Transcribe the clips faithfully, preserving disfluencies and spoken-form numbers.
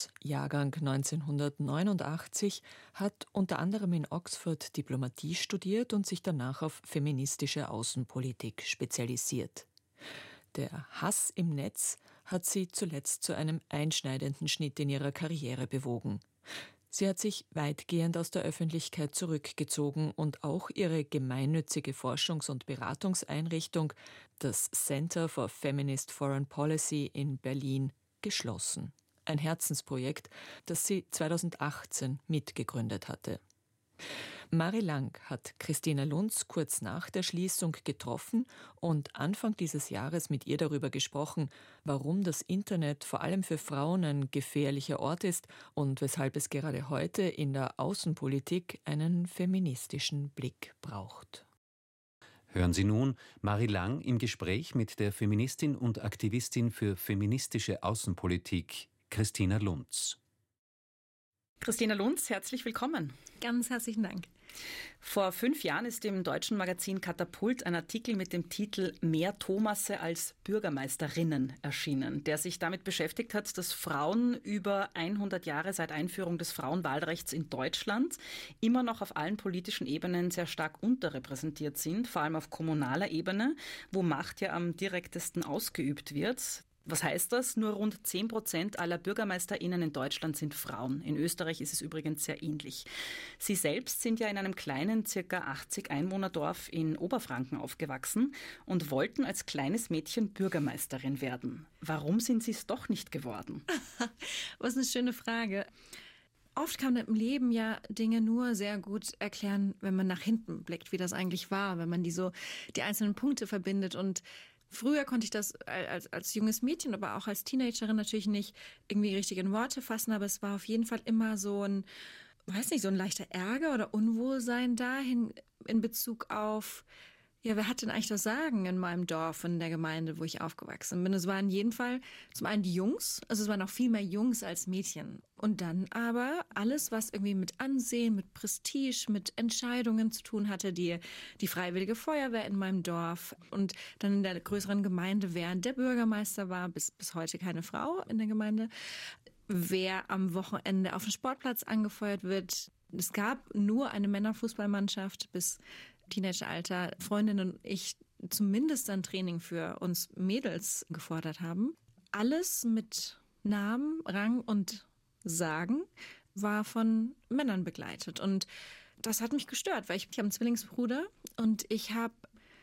Jahrgang neunzehnhundertneunundachtzig, hat unter anderem in Oxford Diplomatie studiert und sich danach auf feministische Außenpolitik spezialisiert. Der Hass im Netz hat sie zuletzt zu einem einschneidenden Schnitt in ihrer Karriere bewogen. Sie hat sich weitgehend aus der Öffentlichkeit zurückgezogen und auch ihre gemeinnützige Forschungs- und Beratungseinrichtung, das Center for Feminist Foreign Policy in Berlin, geschlossen. Ein Herzensprojekt, das sie zweitausendachtzehn mitgegründet hatte. Mari Lang hat Christina Lunz kurz nach der Schließung getroffen und Anfang dieses Jahres mit ihr darüber gesprochen, warum das Internet vor allem für Frauen ein gefährlicher Ort ist und weshalb es gerade heute in der Außenpolitik einen feministischen Blick braucht. Hören Sie nun Mari Lang im Gespräch mit der Feministin und Aktivistin für feministische Außenpolitik, Christina Lunz. Christina Lunz, herzlich willkommen. Ganz herzlichen Dank. Vor fünf Jahren ist im deutschen Magazin Katapult ein Artikel mit dem Titel »Mehr Thomasse als Bürgermeisterinnen« erschienen, der sich damit beschäftigt hat, dass Frauen über hundert Jahre seit Einführung des Frauenwahlrechts in Deutschland immer noch auf allen politischen Ebenen sehr stark unterrepräsentiert sind, vor allem auf kommunaler Ebene, wo Macht ja am direktesten ausgeübt wird. Was heißt das? Nur rund zehn Prozent aller BürgermeisterInnen in Deutschland sind Frauen. In Österreich ist es übrigens sehr ähnlich. Sie selbst sind ja in einem kleinen, circa achtzig Einwohnerdorf in Oberfranken aufgewachsen und wollten als kleines Mädchen Bürgermeisterin werden. Warum sind Sie es doch nicht geworden? Was eine schöne Frage. Oft kann man im Leben ja Dinge nur sehr gut erklären, wenn man nach hinten blickt, wie das eigentlich war, wenn man die so, die einzelnen Punkte verbindet. Und früher konnte ich das als, als junges Mädchen, aber auch als Teenagerin natürlich nicht irgendwie richtig in Worte fassen, aber es war auf jeden Fall immer so ein, weiß nicht, so ein leichter Ärger oder Unwohlsein dahin in Bezug auf, ja, wer hat denn eigentlich das Sagen in meinem Dorf, in der Gemeinde, wo ich aufgewachsen bin? Es waren in jedem Fall zum einen die Jungs, also es waren auch viel mehr Jungs als Mädchen. Und dann aber alles, was irgendwie mit Ansehen, mit Prestige, mit Entscheidungen zu tun hatte, die, die Freiwillige Feuerwehr in meinem Dorf und dann in der größeren Gemeinde, während der Bürgermeister war, bis, bis heute keine Frau in der Gemeinde, wer am Wochenende auf dem Sportplatz angefeuert wird. Es gab nur eine Männerfußballmannschaft bis Teenageralter, Freundinnen und ich zumindest ein Training für uns Mädels gefordert haben. Alles mit Namen, Rang und Sagen war von Männern begleitet. Und das hat mich gestört, weil ich, ich habe einen Zwillingsbruder und ich habe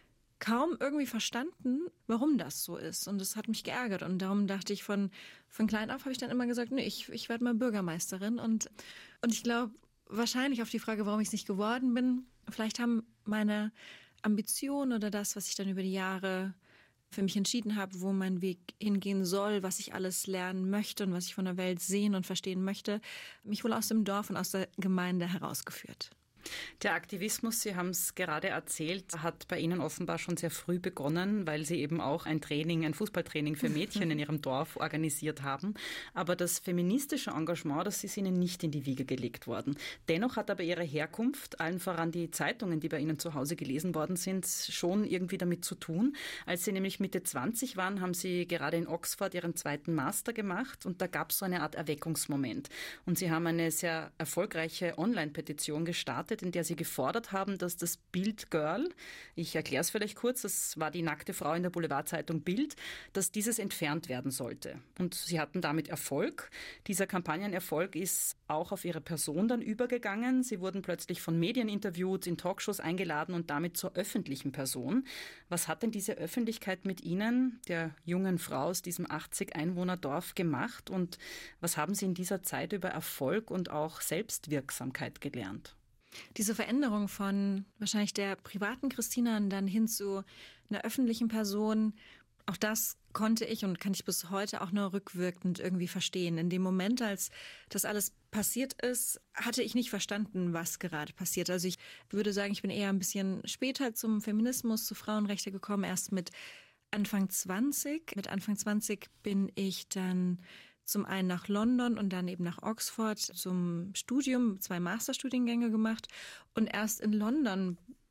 kaum irgendwie verstanden, warum das so ist. Und das hat mich geärgert. Und darum dachte ich, von, von klein auf habe ich dann immer gesagt, nee, ich, ich werde mal Bürgermeisterin. Und, und ich glaube, wahrscheinlich auf die Frage, warum ich es nicht geworden bin, vielleicht haben meine Ambitionen oder das, was ich dann über die Jahre für mich entschieden habe, wo mein Weg hingehen soll, was ich alles lernen möchte und was ich von der Welt sehen und verstehen möchte, mich wohl aus dem Dorf und aus der Gemeinde herausgeführt. Der Aktivismus, Sie haben es gerade erzählt, hat bei Ihnen offenbar schon sehr früh begonnen, weil Sie eben auch ein Training, ein Fußballtraining für Mädchen in Ihrem Dorf organisiert haben. Aber das feministische Engagement, das ist Ihnen nicht in die Wiege gelegt worden. Dennoch hat aber Ihre Herkunft, allen voran die Zeitungen, die bei Ihnen zu Hause gelesen worden sind, schon irgendwie damit zu tun. Als Sie nämlich Mitte zwanzig waren, haben Sie gerade in Oxford Ihren zweiten Master gemacht und da gab es so eine Art Erweckungsmoment. Und Sie haben eine sehr erfolgreiche Online-Petition gestartet, in der Sie gefordert haben, dass das Bild Girl, ich erkläre es vielleicht kurz, das war die nackte Frau in der Boulevardzeitung Bild, dass dieses entfernt werden sollte. Und Sie hatten damit Erfolg. Dieser Kampagnenerfolg ist auch auf Ihre Person dann übergegangen. Sie wurden plötzlich von Medien interviewt, in Talkshows eingeladen und damit zur öffentlichen Person. Was hat denn diese Öffentlichkeit mit Ihnen, der jungen Frau aus diesem achtzig Einwohnerdorf, gemacht? Und was haben Sie in dieser Zeit über Erfolg und auch Selbstwirksamkeit gelernt? Diese Veränderung von wahrscheinlich der privaten Christina und dann hin zu einer öffentlichen Person, auch das konnte ich und kann ich bis heute auch nur rückwirkend irgendwie verstehen. In dem Moment, als das alles passiert ist, hatte ich nicht verstanden, was gerade passiert. Also ich würde sagen, ich bin eher ein bisschen später zum Feminismus, zu Frauenrechte gekommen, erst mit Anfang zwanzig. Mit Anfang zwanzig bin ich dann zum einen nach London und dann eben nach Oxford zum Studium, zwei Masterstudiengänge gemacht. Und erst in London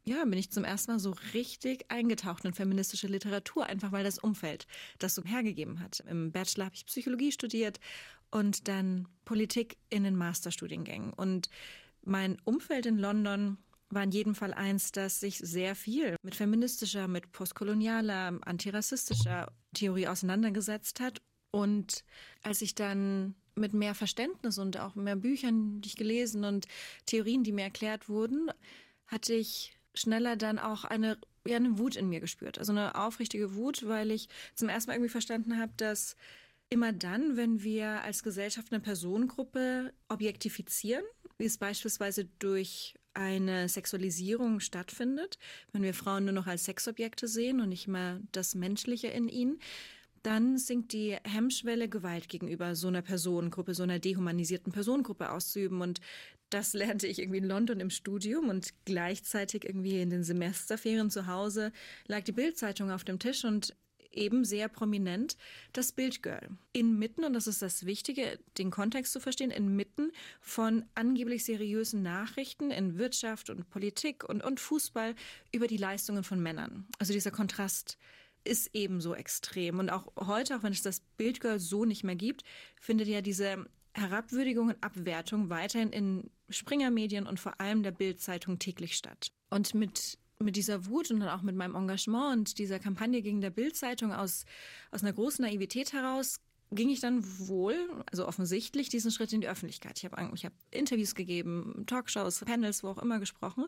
ja, bin ich zum ersten Mal so richtig eingetaucht in feministische Literatur, einfach weil das Umfeld das so hergegeben hat. Im Bachelor habe ich Psychologie studiert und dann Politik in den Masterstudiengängen. Und mein Umfeld in London war in jedem Fall eins, das sich sehr viel mit feministischer, mit postkolonialer, antirassistischer Theorie auseinandergesetzt hat. Und als ich dann mit mehr Verständnis und auch mehr Büchern, die ich gelesen und Theorien, die mir erklärt wurden, hatte ich schneller dann auch eine, ja, eine Wut in mir gespürt. Also eine aufrichtige Wut, weil ich zum ersten Mal irgendwie verstanden habe, dass immer dann, wenn wir als Gesellschaft eine Personengruppe objektifizieren, wie es beispielsweise durch eine Sexualisierung stattfindet, wenn wir Frauen nur noch als Sexobjekte sehen und nicht mehr das Menschliche in ihnen, dann sinkt die Hemmschwelle, Gewalt gegenüber so einer Personengruppe, so einer dehumanisierten Personengruppe auszuüben. Und das lernte ich irgendwie in London im Studium und gleichzeitig irgendwie in den Semesterferien zu Hause lag die Bild-Zeitung auf dem Tisch und eben sehr prominent das Bildgirl. Inmitten, und das ist das Wichtige, den Kontext zu verstehen, inmitten von angeblich seriösen Nachrichten in Wirtschaft und Politik und, und Fußball über die Leistungen von Männern. Also dieser Kontrast ist ebenso extrem. Und auch heute, auch wenn es das Bildgirl so nicht mehr gibt, findet ja diese Herabwürdigung und Abwertung weiterhin in Springer-Medien und vor allem der Bild-Zeitung täglich statt. Und mit mit dieser Wut und dann auch mit meinem Engagement und dieser Kampagne gegen der Bild-Zeitung aus, aus einer großen Naivität heraus ging ich dann wohl, also offensichtlich, diesen Schritt in die Öffentlichkeit. Ich habe ich hab Interviews gegeben, Talkshows, Panels, wo auch immer gesprochen.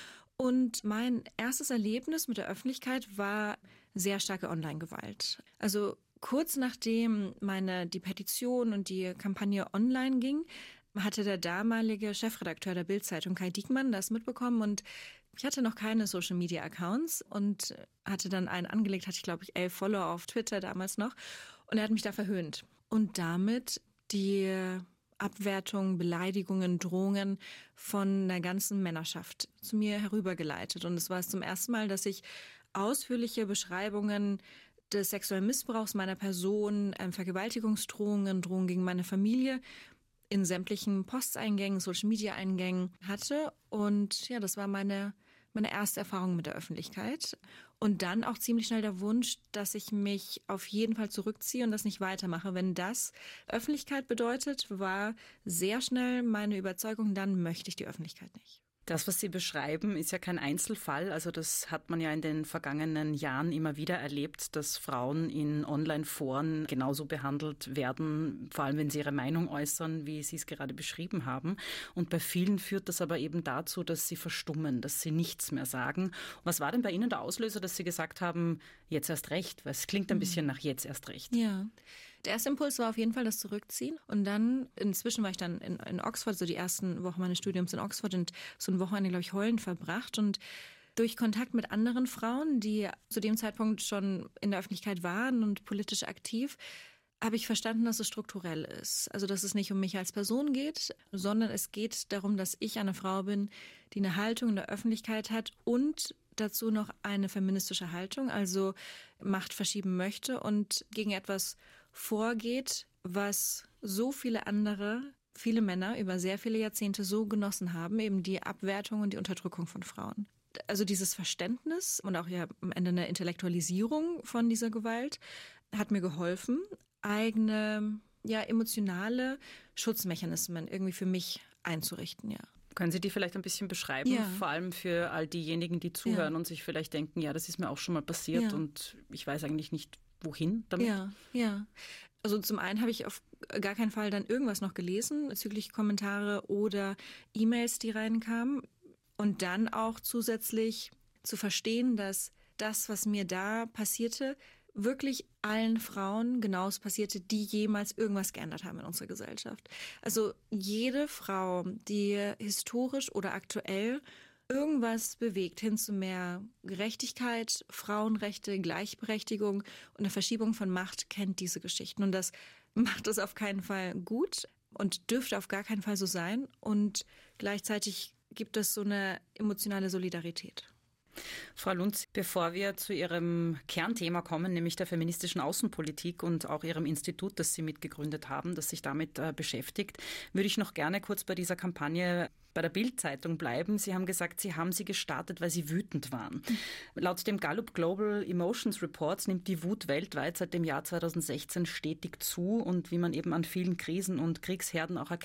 Und mein erstes Erlebnis mit der Öffentlichkeit war sehr starke Online-Gewalt. Also kurz nachdem meine, die Petition und die Kampagne online ging, hatte der damalige Chefredakteur der Bild-Zeitung, Kai Diekmann, das mitbekommen und ich hatte noch keine Social-Media-Accounts und hatte dann einen angelegt, hatte ich glaube ich elf Follower auf Twitter damals noch und er hat mich da verhöhnt. Und damit die Abwertung, Beleidigungen, Drohungen von einer ganzen Männerschaft zu mir herübergeleitet. Und es war zum ersten Mal, dass ich ausführliche Beschreibungen des sexuellen Missbrauchs meiner Person, Vergewaltigungsdrohungen, Drohungen gegen meine Familie in sämtlichen Posteingängen, Social-Media-Eingängen hatte. Und ja, das war meine meine erste Erfahrung mit der Öffentlichkeit. Und dann auch ziemlich schnell der Wunsch, dass ich mich auf jeden Fall zurückziehe und das nicht weitermache. Wenn das Öffentlichkeit bedeutet, war sehr schnell meine Überzeugung, dann möchte ich die Öffentlichkeit nicht. Das, was Sie beschreiben, ist ja kein Einzelfall. Also das hat man ja in den vergangenen Jahren immer wieder erlebt, dass Frauen in Online-Foren genauso behandelt werden, vor allem wenn sie ihre Meinung äußern, wie Sie es gerade beschrieben haben. Und bei vielen führt das aber eben dazu, dass sie verstummen, dass sie nichts mehr sagen. Was war denn bei Ihnen der Auslöser, dass Sie gesagt haben, jetzt erst recht? Weil es klingt ein bisschen nach jetzt erst recht. Ja. Der erste Impuls war auf jeden Fall das Zurückziehen. Und dann, inzwischen war ich dann in, in Oxford, so die ersten Wochen meines Studiums in Oxford und so ein Wochenende, glaube ich, heulend verbracht. Und durch Kontakt mit anderen Frauen, die zu dem Zeitpunkt schon in der Öffentlichkeit waren und politisch aktiv, habe ich verstanden, dass es strukturell ist. Also, dass es nicht um mich als Person geht, sondern es geht darum, dass ich eine Frau bin, die eine Haltung in der Öffentlichkeit hat und dazu noch eine feministische Haltung, also Macht verschieben möchte und gegen etwas vorgeht, was so viele andere, viele Männer über sehr viele Jahrzehnte so genossen haben, eben die Abwertung und die Unterdrückung von Frauen. Also dieses Verständnis und auch ja am Ende eine Intellektualisierung von dieser Gewalt hat mir geholfen, eigene, ja, emotionale Schutzmechanismen irgendwie für mich einzurichten, ja. Können Sie die vielleicht ein bisschen beschreiben, ja. vor allem für all diejenigen, die zuhören ja. und sich vielleicht denken, ja, das ist mir auch schon mal passiert ja. und ich weiß eigentlich nicht, wohin damit? Ja, ja. Also zum einen habe ich auf gar keinen Fall dann irgendwas noch gelesen, bezüglich Kommentare oder E-Mails, die reinkamen. Und dann auch zusätzlich zu verstehen, dass das, was mir da passierte, wirklich allen Frauen genauso passierte, die jemals irgendwas geändert haben in unserer Gesellschaft. Also jede Frau, die historisch oder aktuell irgendwas bewegt hin zu mehr Gerechtigkeit, Frauenrechte, Gleichberechtigung und eine Verschiebung von Macht, kennt diese Geschichten. Und das macht es auf keinen Fall gut und dürfte auf gar keinen Fall so sein. Und gleichzeitig gibt es so eine emotionale Solidarität. Frau Lunz, bevor wir zu Ihrem Kernthema kommen, nämlich der feministischen Außenpolitik und auch Ihrem Institut, das Sie mitgegründet haben, das sich damit äh, beschäftigt, würde ich noch gerne kurz bei dieser Kampagne bei der Bild-Zeitung bleiben. Sie haben gesagt, Sie haben sie gestartet, weil Sie wütend waren. Mhm. Laut dem Gallup Global Emotions Report nimmt die Wut weltweit seit dem Jahr zweitausendsechzehn stetig zu und wie man eben an vielen Krisen und Kriegsherden auch erkennt,